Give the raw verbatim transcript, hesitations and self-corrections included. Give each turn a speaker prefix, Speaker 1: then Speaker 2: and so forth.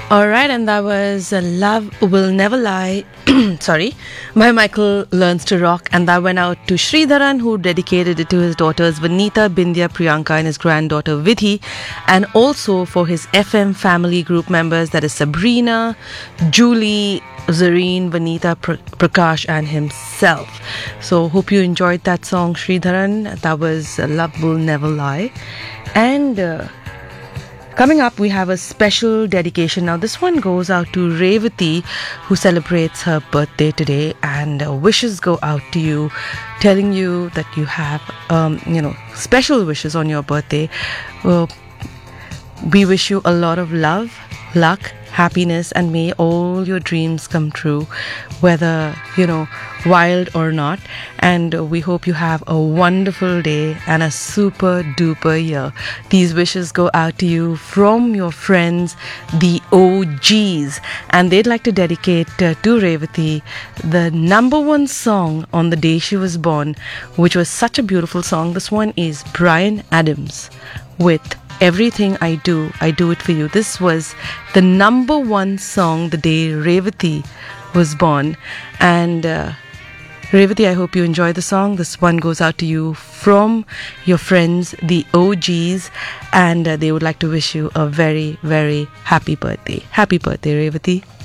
Speaker 1: Alright, and that was uh, Love Will Never Lie, sorry, by Michael Learns to Rock. And that went out to Sridharan, who dedicated it to his daughters Vanita, Bindya, Priyanka, and his granddaughter Vidhi. And also for his F M family group members, that is Sabrina, Julie, Zareen, Vanita, Pr- Prakash, and himself. So hope you enjoyed that song, Sridharan. That was uh, Love Will Never Lie. And... Uh, Coming up, we have a special dedication. Now, this one goes out to Revati, who celebrates her birthday today, and uh, wishes go out to you, telling you that you have, um, you know, special wishes on your birthday. Well, we wish you a lot of love, luck, happiness, and may all your dreams come true, whether, you know, wild or not. And uh, we hope you have a wonderful day and a super duper year. These wishes go out to you from your friends, the O Gs. And they'd like to dedicate uh, to Revati the number one song on the day she was born, which was such a beautiful song. This one is Bryan Adams with Everything I Do, I Do It For You. This was the number one song the day Revati was born. And uh, Revati, I hope you enjoy the song. This one goes out to you from your friends, the O Gs, and uh, they would like to wish you a very, very happy birthday. Happy birthday, Revati.